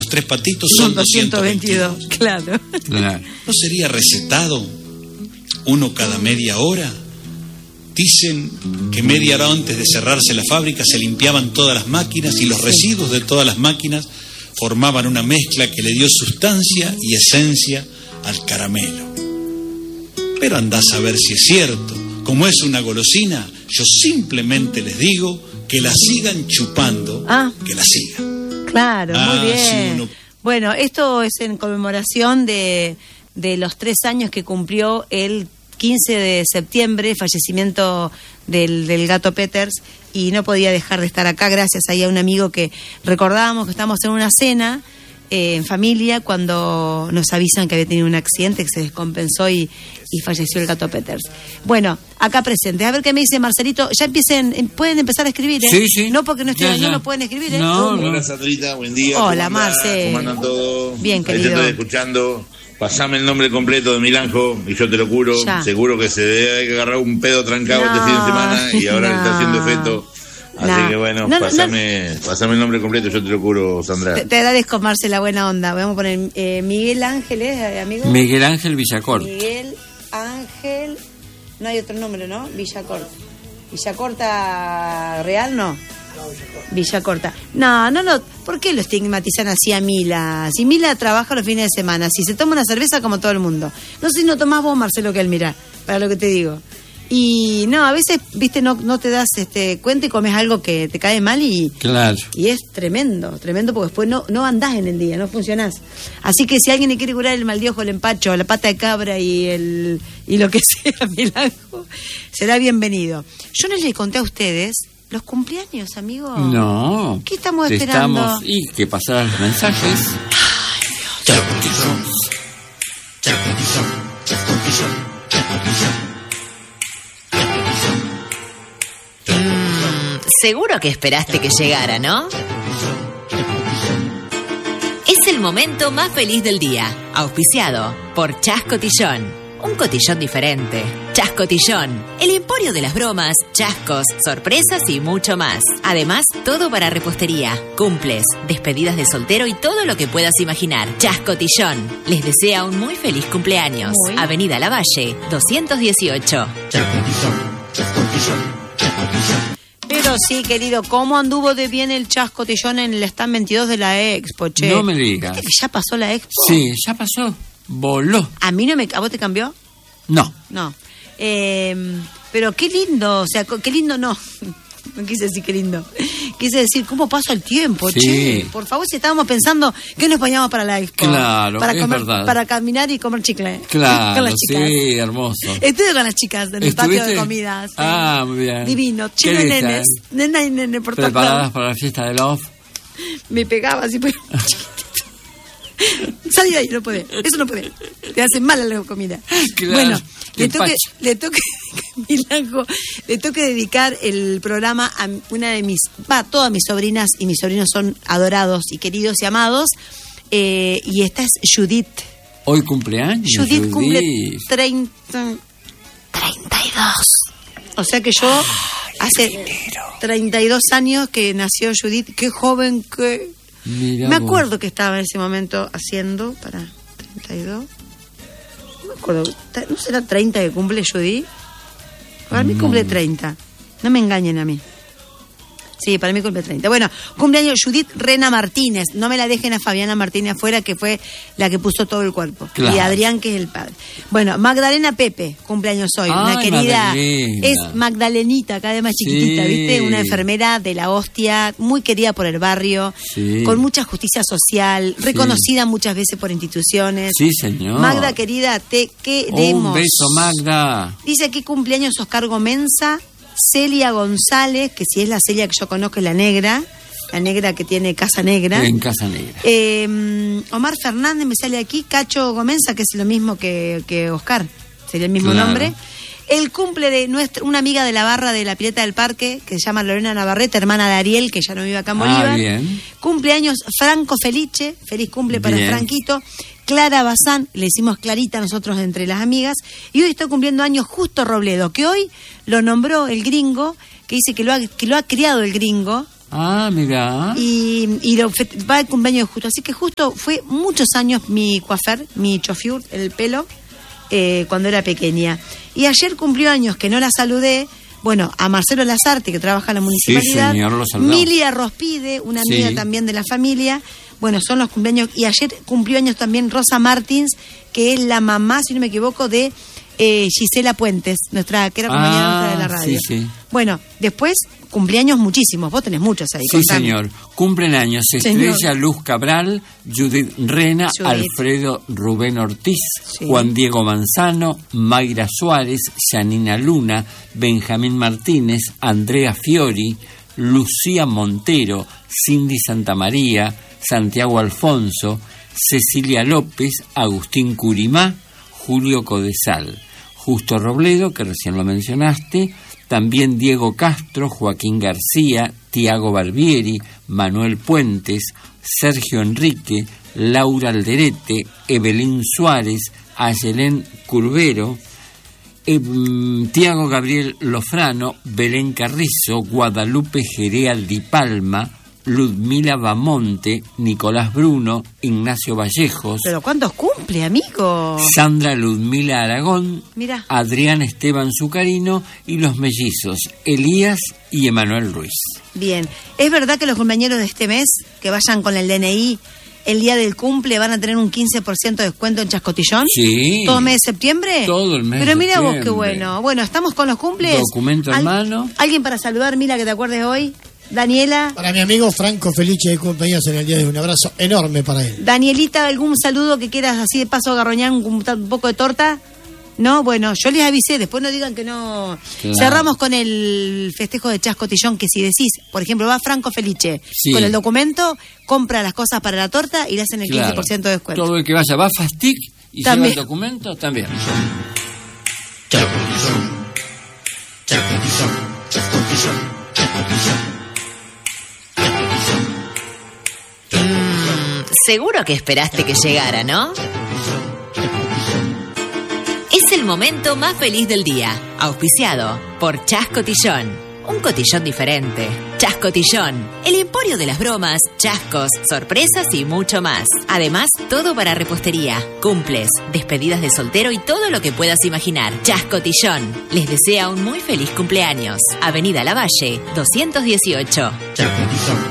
los 3 patitos son 222. Claro. ¿No sería recetado uno cada media hora? Dicen que media hora antes de cerrarse la fábrica se limpiaban todas las máquinas y los residuos de todas las máquinas formaban una mezcla que le dio sustancia y esencia al caramelo. Pero andás a ver si es cierto. Como es una golosina, yo simplemente les digo que la sigan chupando, que la sigan. Claro, muy bien. Sí, uno... Bueno, esto es en conmemoración de los 3 años que cumplió el 15 de septiembre, fallecimiento del gato Peters, y no podía dejar de estar acá gracias ahí a un amigo que recordábamos que estábamos en una cena en familia cuando nos avisan que había tenido un accidente, que se descompensó y falleció el gato Peters. Bueno, acá presentes. A ver qué me dice Marcelito. Ya pueden empezar a escribir, ¿eh? Sí. No porque no estoy no pueden escribir, ¿eh? Hola, Sandrita, buen día. Hola, Marce. ¿Cómo andan todos? Bien, querido. Ahí te estoy escuchando. Pasame el nombre completo de Milanjo y yo te lo curo. Ya. Seguro que se debe agarrar un pedo trancado este fin de semana y ahora le está haciendo efecto. Así que bueno, pasame el nombre completo, yo te lo curo, Sandra. Te agradezco, Marce, la buena onda. Vamos a poner Miguel Ángel, amigo. Miguel Ángel Villacort. Miguel Ángel, no hay otro nombre, ¿no? Villacort. Villacorta Real, ¿no? Villacorta. No. ¿Por qué lo estigmatizan así a Mila? Si Mila trabaja los fines de semana, si se toma una cerveza como todo el mundo. No sé si no tomás vos, Marcelo, que él mira, para lo que te digo. Y no, a veces, viste, no te das cuenta y comes algo que te cae mal y es tremendo porque después no andás en el día, no funcionás. Así que si alguien le quiere curar el mal de ojo, el empacho, la pata de cabra y lo que sea, Milanjo, será bienvenido. Yo no les conté a ustedes los cumpleaños, amigo. No. ¿Qué estamos esperando? Y que pasaran los mensajes. Seguro que esperaste que llegara, ¿no? Es el momento más feliz del día, auspiciado por Chas Cotillón. Un cotillón diferente. Chas Cotillón, el emporio de las bromas, chascos, sorpresas y mucho más. Además, todo para repostería, cumples, despedidas de soltero y todo lo que puedas imaginar. Chas Cotillón les desea un muy feliz cumpleaños. Avenida Lavalle, 218. Chas Cotillón. Pero sí, querido, ¿cómo anduvo de bien el Chas Cotillón en el stand 22 de la Expo, che? No me digas. ¿Viste que ya pasó la Expo? Sí, ya pasó. Voló. ¿A vos te cambió? No. Pero qué lindo, o sea, qué lindo no quise decir qué lindo. Quise decir, ¿cómo pasa el tiempo, che? Por favor, si estábamos pensando que nos bañamos para la Expo. Claro, para es comer, verdad. Para caminar y comer chicle. Claro, con las chicas. Sí, hermoso. Estuve con las chicas en el patio de comidas. Muy bien. Divino, lleno de nenes. Nena y nene por todos lados. ¿Preparadas para la fiesta de Love? Me pegaba así, pues. Salí de ahí, no podés. Eso no podés. Te hacen mal a la comida. Claro, bueno, le toque Milanjo, le toque dedicar el programa a una de todas mis sobrinas y mis sobrinos son adorados y queridos y amados. Y esta es Judith. Hoy cumpleaños. Judith cumple 32. O sea que yo hace 32 años que nació Judith. Qué joven que... Mirá me acuerdo que estaba en ese momento haciendo para 32. No me acuerdo. ¿No será 30 que cumple Judy? Para mí cumple 30. No me engañen a mí. Sí, para mí cumple 30. Bueno, cumpleaños Judith Rena Martínez. No me la dejen a Fabiana Martínez afuera, que fue la que puso todo el cuerpo. Claro. Y Adrián, que es el padre. Bueno, Magdalena Pepe, cumpleaños hoy. Una querida. Magdalena. Es Magdalenita, cada vez más chiquitita, ¿viste? Una enfermera de la hostia, muy querida por el barrio, con mucha justicia social, reconocida muchas veces por instituciones. Sí, señor. Magda, querida, te queremos. Un beso, Magda. Dice aquí cumpleaños Oscar Gomenza, Celia González, que si es la Celia que yo conozco es la negra que tiene Casa Negra. En Casa Negra. Omar Fernández me sale aquí, Cacho Gomenza, que es lo mismo que Oscar, sería el mismo nombre. El cumple de una amiga de la barra de la Pileta del Parque, que se llama Lorena Navarrete, hermana de Ariel, que ya no vive acá en Bolívar. Bien. Cumpleaños Franco Felice, feliz cumple para Franquito. Clara Bazán, le decimos Clarita nosotros entre las amigas. Y hoy está cumpliendo años Justo Robledo, que hoy lo nombró el gringo, que dice que lo ha criado el gringo, Ah, mira. Y va el cumpleaños de Justo. Así que Justo fue muchos años mi coafer, mi chofiur, el pelo, cuando era pequeña. Y ayer cumplió años que no la saludé. Bueno, a Marcelo Lazarte, que trabaja en la municipalidad. Sí, señor, lo saludó. Milia Rospide, una amiga también de la familia. Bueno, son los cumpleaños. Y ayer cumplió años también Rosa Martins, que es la mamá, si no me equivoco, de Gisela Puentes, que era compañera nuestra de la radio. Sí. Bueno, después cumpleaños muchísimos. Vos tenés muchos ahí. Sí, contame. Señor. Cumplen años Estrella Luz Cabral, Judith Rena, Alfredo Rubén Ortiz, Juan Diego Manzano, Mayra Suárez, Janina Luna, Benjamín Martínez, Andrea Fiori, Lucía Montero, Cindy Santamaría, Santiago Alfonso, Cecilia López, Agustín Curimá, Julio Codesal, Justo Robledo, que recién lo mencionaste, también Diego Castro, Joaquín García, Tiago Barbieri, Manuel Puentes, Sergio Enrique, Laura Alderete, Evelyn Suárez, Ayelén Curbero, Tiago Gabriel Lofrano, Belén Carrizo, Guadalupe Jerea Di Palma, Ludmila Bamonte, Nicolás Bruno, Ignacio Vallejos. ¿Pero cuántos cumple, amigo? Sandra Ludmila Aragón, Mira. Adrián Esteban Zucarino y los mellizos Elías y Emanuel Ruiz. Bien, ¿es verdad que los cumpleañeros de este mes, que vayan con el DNI el día del cumple, van a tener un 15% de descuento en Chascotillón? Sí. ¿Todo el mes de septiembre? Todo el mes. Pero mira vos qué bueno. Bueno, estamos con los cumples. Documento en mano. ¿Alguien para saludar, Mila, que te acuerdes hoy? Daniela. Para mi amigo Franco Felice de cumpleaños en el día de hoy. Un abrazo enorme para él. Danielita, ¿algún saludo que quieras así de paso agarroñar un poco de torta? No, bueno, yo les avisé, después no digan que no. Claro. Cerramos con el festejo de Chascotillón, que si decís, por ejemplo, va Franco Felice con el documento, compra las cosas para la torta y le hacen el 15% de descuento. Todo el que vaya va a Fastic y también lleva el documento, también. Chascotillón, Chascotillón, Chascotillón, Chascotillón. Seguro que esperaste que llegara, ¿no? Es el momento más feliz del día, auspiciado por Chascotillón, un cotillón diferente. Chascotillón, el emporio de las bromas, chascos, sorpresas y mucho más. Además, todo para repostería, cumples, despedidas de soltero y todo lo que puedas imaginar. Chascotillón les desea un muy feliz cumpleaños. Avenida Lavalle, 218. Chascotillón.